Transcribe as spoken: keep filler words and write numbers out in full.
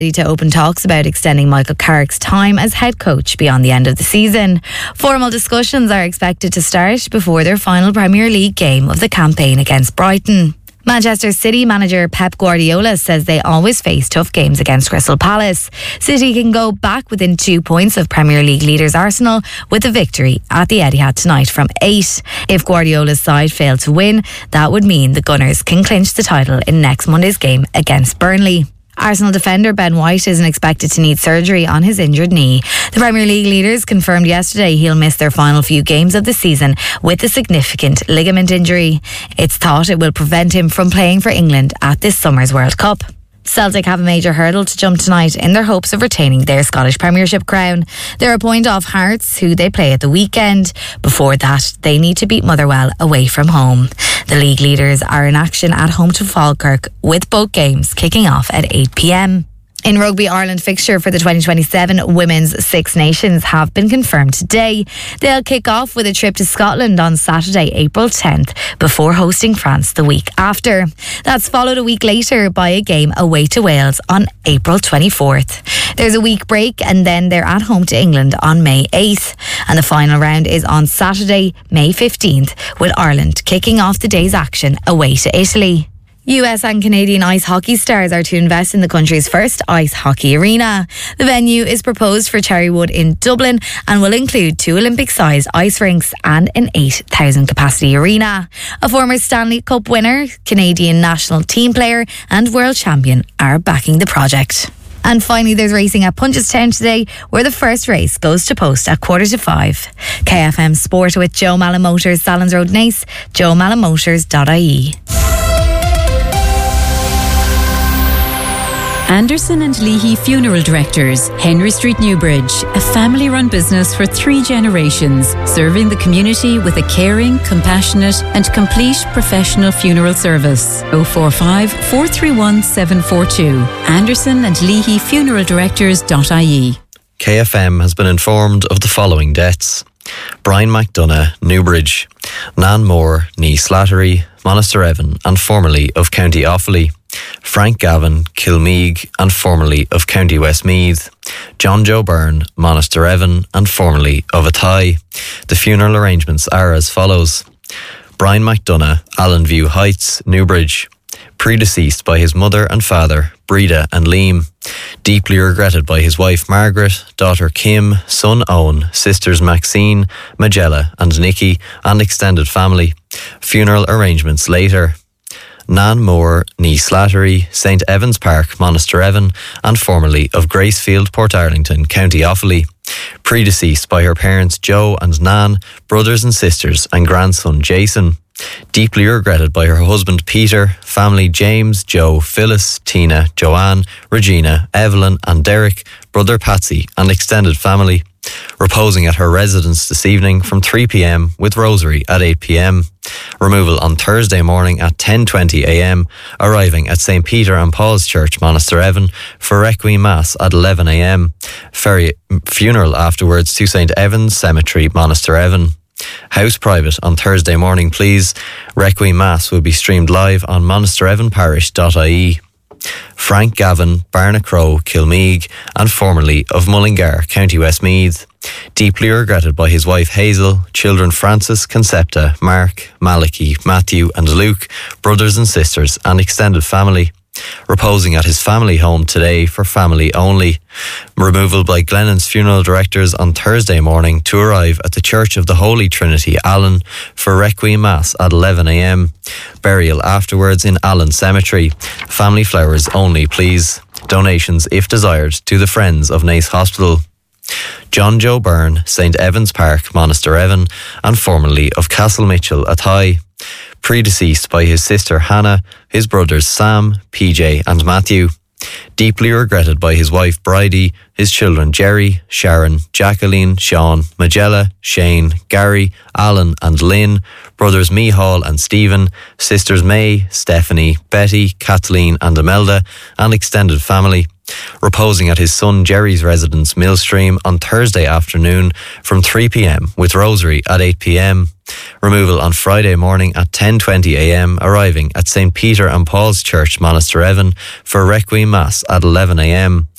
to open talks about extending Michael Carrick's time as head coach beyond the end of the season. Formal discussions are expected to start before their final Premier League game of the campaign against Brighton. Manchester City manager Pep Guardiola says they always face tough games against Crystal Palace. City can go back within two points of Premier League leaders Arsenal with a victory at the Etihad tonight from eight. If Guardiola's side fail to win, that would mean the Gunners can clinch the title in next Monday's game against Burnley. Arsenal defender Ben White isn't expected to need surgery on his injured knee. The Premier League leaders confirmed yesterday he'll miss their final few games of the season with a significant ligament injury. It's thought it will prevent him from playing for England at this summer's World Cup. Celtic have a major hurdle to jump tonight in their hopes of retaining their Scottish Premiership crown. They're a point off Hearts, who they play at the weekend. Before that, they need to beat Motherwell away from home. The league leaders are in action at home to Falkirk, with both games kicking off at eight p.m. In Rugby Ireland fixture for the twenty twenty-seven Women's Six Nations have been confirmed today. They'll kick off with a trip to Scotland on Saturday, April tenth, before hosting France the week after. That's followed a week later by a game away to Wales on April twenty-fourth. There's a week break and then they're at home to England on May eighth. And the final round is on Saturday, May fifteenth, with Ireland kicking off the day's action away to Italy. U S and Canadian ice hockey stars are to invest in the country's first ice hockey arena. The venue is proposed for Cherrywood in Dublin and will include two Olympic-sized ice rinks and an eight thousand capacity arena. A former Stanley Cup winner, Canadian national team player and world champion are backing the project. And finally, there's racing at Punchestown today, where the first race goes to post at quarter to five. K F M Sport with Joe Mallon Motors, Sallins Road, Naas, joe mallon motors dot I E. Anderson and Leahy Funeral Directors, Henry Street, Newbridge, a family-run business for three generations, serving the community with a caring, compassionate and complete professional funeral service. oh four five, four three one, seven four two. Anderson and Leahy Funeral Directors dot I E. K F M has been informed of the following deaths: Brian McDonough, Newbridge; Nan Moore, Nee Slattery, Monasterevin and formerly of County Offaly; Frank Gavin, Kilmeague and formerly of County Westmeath; John Joe Byrne, Monasterevin and formerly of Athy. The funeral arrangements are as follows: Brian McDonough, Allenview Heights, Newbridge. Predeceased by his mother and father, Breda and Liam. Deeply regretted by his wife Margaret, daughter Kim, son Owen, sisters Maxine, Magella and Nikki, and extended family. Funeral arrangements later. Nan Moore, Nee Slattery, Saint Evans Park, Monasterevin, and formerly of Gracefield, Portarlington, County Offaly. Predeceased by her parents Joe and Nan, brothers and sisters, and grandson Jason. Deeply regretted by her husband Peter, family James, Joe, Phyllis, Tina, Joanne, Regina, Evelyn and Derek, brother Patsy and extended family. Reposing at her residence this evening from three p.m. with rosary at eight p.m. Removal on Thursday morning at ten twenty a.m. arriving at Saint Peter and Paul's Church, Monasterevin for Requiem Mass at eleven a.m. Ferry funeral afterwards to Saint Evans Cemetery, Monasterevin. House private on Thursday morning, please. Requiem Mass will be streamed live on monasterevin parish dot I E. Frank Gavin, Barnacrow, Kilmeague and formerly of Mullingar, County Westmeath. Deeply regretted by his wife Hazel, children Francis, Concepta, Mark, Malachi, Matthew and Luke, brothers and sisters and extended family. Reposing at his family home today for family only. Removal by Glennon's funeral directors on Thursday morning to arrive at the Church of the Holy Trinity, Allen, for Requiem Mass at eleven a.m. Burial afterwards in Allen Cemetery. Family flowers only, please. Donations, if desired, to the Friends of Naas Hospital. John Joe Byrne, Saint Evans Park, Monasterevin, and formerly of Castle Mitchell, Athy. Predeceased by his sister Hannah, his brothers Sam, P J and Matthew. Deeply regretted by his wife Bridie, his children Jerry, Sharon, Jacqueline, Sean, Magella, Shane, Gary, Alan and Lynn, brothers Mihal and Stephen, sisters May, Stephanie, Betty, Kathleen and Imelda, and extended family. Reposing at his son Jerry's residence, Millstream, on Thursday afternoon from three p.m. with rosary at eight p.m. Removal on Friday morning at ten twenty a.m. arriving at Saint Peter and Paul's Church, Monasterevin for Requiem Mass at eleven a m.